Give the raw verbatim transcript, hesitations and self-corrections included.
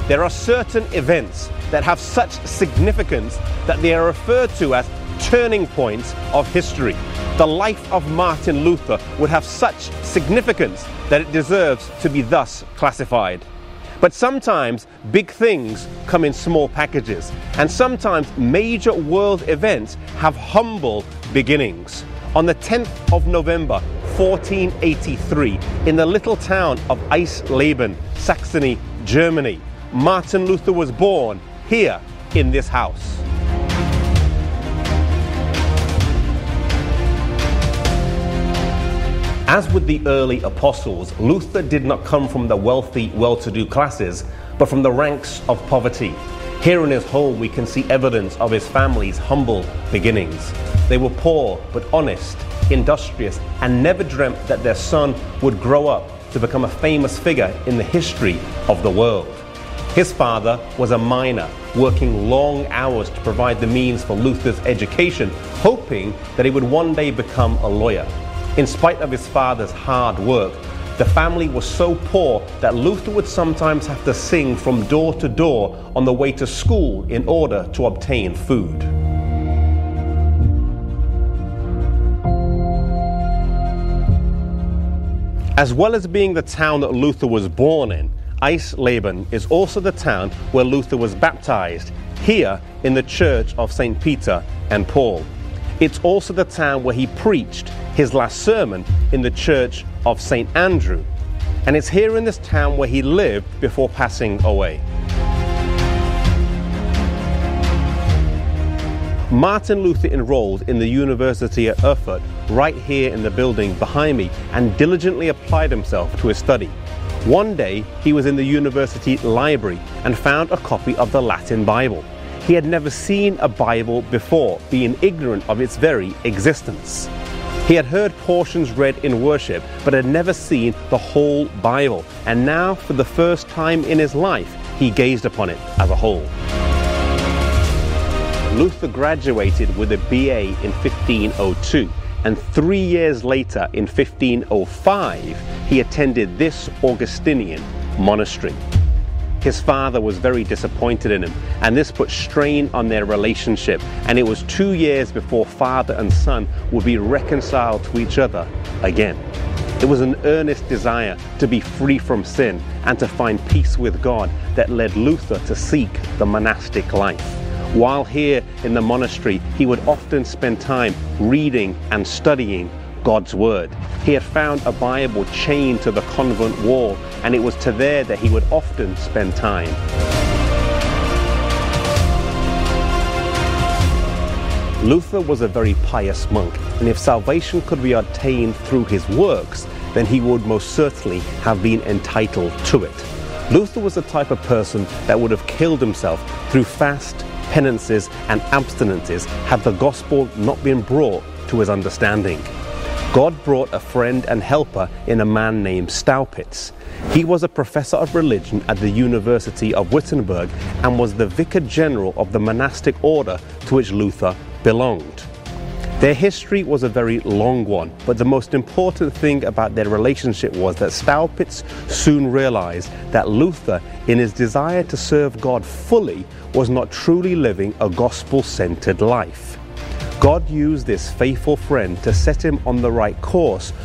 There are certain events that have such significance that they are referred to as turning points of history. The life of Martin Luther would have such significance that it deserves to be thus classified. But sometimes big things come in small packages, and sometimes major world events have humble beginnings. On the tenth of November, fourteen eighty-three, in the little town of Eisleben, Saxony, Germany, Martin Luther was born here in this house. As with the early apostles, Luther did not come from the wealthy, well-to-do classes, but from the ranks of poverty. Here in his home we can see evidence of his family's humble beginnings. They were poor but honest, industrious, and never dreamt that their son would grow up to become a famous figure in the history of the world. His father was a miner, working long hours to provide the means for Luther's education, hoping that he would one day become a lawyer. In spite of his father's hard work, the family was so poor that Luther would sometimes have to sing from door to door on the way to school in order to obtain food. As well as being the town that Luther was born in, Eisleben is also the town where Luther was baptized, here in the church of Saint Peter and Paul. It's also the town where he preached his last sermon in the church of Saint Andrew. And it's here in this town where he lived before passing away. Martin Luther enrolled in the University at Erfurt, right here in the building behind me, and diligently applied himself to his study. One day, he was in the university library and found a copy of the Latin Bible. He had never seen a Bible before, being ignorant of its very existence. He had heard portions read in worship, but had never seen the whole Bible. And now, for the first time in his life, he gazed upon it as a whole. Luther graduated with a B A in fifteen oh two, and three years later, in fifteen oh five, he attended this Augustinian monastery. His father was very disappointed in him, and this put strain on their relationship, and it was two years before father and son would be reconciled to each other again. It was an earnest desire to be free from sin and to find peace with God that led Luther to seek the monastic life. While here in the monastery, he would often spend time reading and studying God's Word. He had found a Bible chained to the convent wall, and it was to there that he would often spend time. Luther was a very pious monk, and if salvation could be obtained through his works, then he would most certainly have been entitled to it. Luther was the type of person that would have killed himself through fast, penances, and abstinences had the gospel not been brought to his understanding. God brought a friend and helper in a man named Staupitz. He was a professor of religion at the University of Wittenberg and was the vicar general of the monastic order to which Luther belonged. Their history was a very long one, but the most important thing about their relationship was that Staupitz soon realized that Luther, in his desire to serve God fully, was not truly living a gospel-centered life. God used this faithful friend to set him on the right course